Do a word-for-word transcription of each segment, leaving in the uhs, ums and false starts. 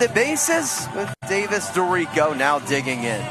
the bases with Davis DeRico now digging in.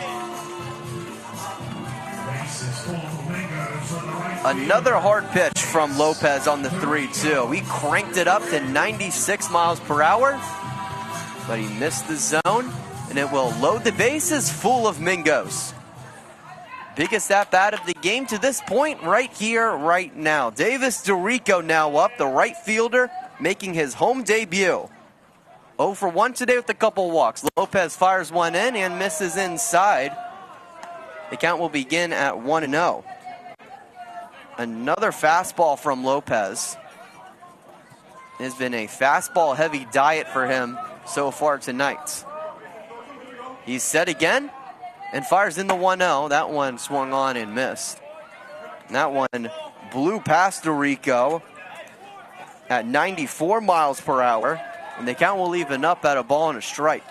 Another hard pitch from Lopez on the three two. He cranked it up to ninety-six miles per hour, but he missed the zone, and it will load the bases full of Mingos. Biggest at-bat of the game to this point, right here, right now. Davis DeRico now up, the right fielder, making his home debut. oh for one today with a couple walks. Lopez fires one in and misses inside. The count will begin at one and oh. Another fastball from Lopez. It has been a fastball-heavy diet for him so far tonight. He's set again and fires in the one oh. That one swung on and missed. And that one blew past DeRico at ninety-four miles per hour. And the count will even up at a ball and a strike.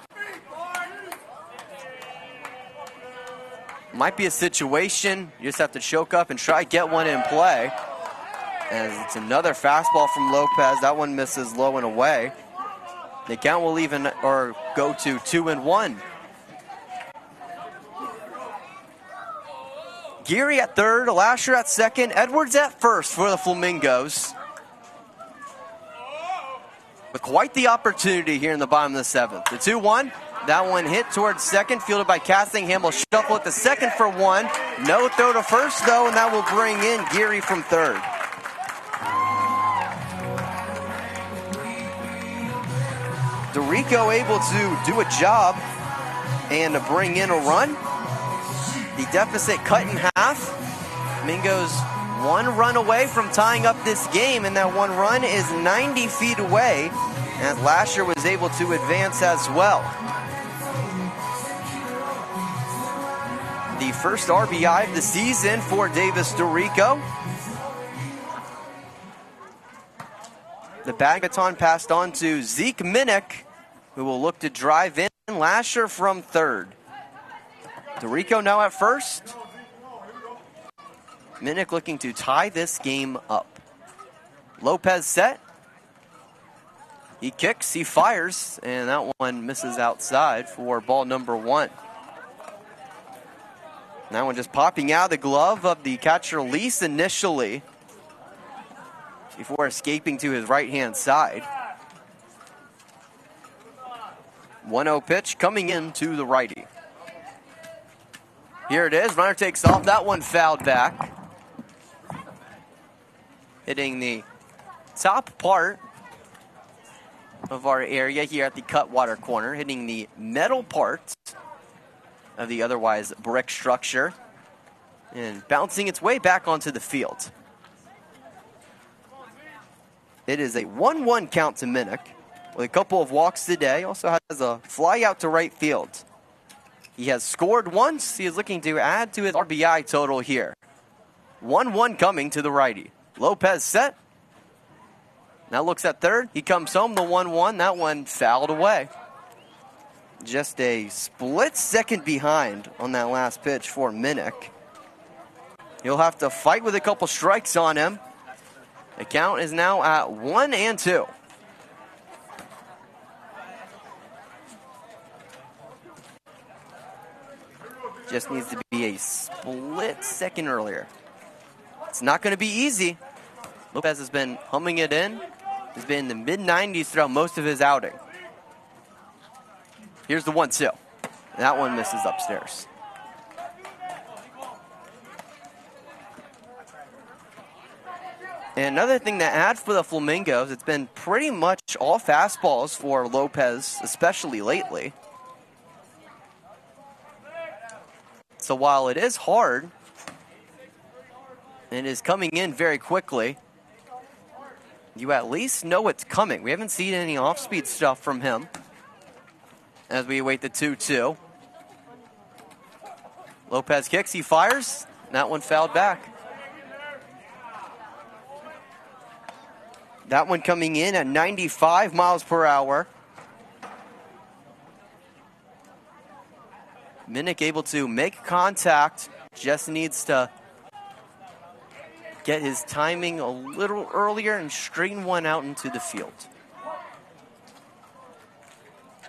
Might be a situation you just have to choke up and try to get one in play. As it's another fastball from Lopez. That one misses low and away. The count will even or go to two and one. Geary at third, Lasher at second, Edwards at first for the Flamingos. With quite the opportunity here in the bottom of the seventh. The two one. That one hit towards second, fielded by Cassingham. Will shuffle it to second for one. No throw to first, though, and that will bring in Geary from third. DeRico able to do a job and to bring in a run. The deficit cut in half. Mingos one run away from tying up this game, and that one run is ninety feet away, as Lasher was able to advance as well. The first R B I of the season for Davis DeRico. The baton passed on to Zeke Minnick, who will look to drive in Lasher from third. DeRico now at first. Minnick looking to tie this game up. Lopez set. He kicks, he fires, and that one misses outside for ball number one. That one just popping out of the glove of the catcher Lease initially before escaping to his right-hand side. one oh pitch coming in to the righty. Here it is. Runner takes off. That one fouled back. Hitting the top part of our area here at the Cutwater corner. Hitting the metal part of the otherwise brick structure. And bouncing its way back onto the field. It is a one one count to Minnick. With a couple of walks today. Also has a fly out to right field. He has scored once. He is looking to add to his R B I total here. one one coming to the righty. Lopez set. Now looks at third. He comes home, the one one. That one fouled away. Just a split second behind on that last pitch for Minnick. He'll have to fight with a couple strikes on him. The count is now at one and two. Just needs to be a split second earlier. It's not going to be easy. Lopez has been humming it in. He's been in the mid nineties throughout most of his outing. Here's the one two. That one misses upstairs. And another thing to add for the Flamingos, it's been pretty much all fastballs for Lopez, especially lately. So while it is hard, and is coming in very quickly, you at least know it's coming. We haven't seen any off-speed stuff from him as we await the two two. Lopez kicks, he fires. That one fouled back. That one coming in at ninety-five miles per hour. Minnick able to make contact, just needs to get his timing a little earlier and straighten one out into the field.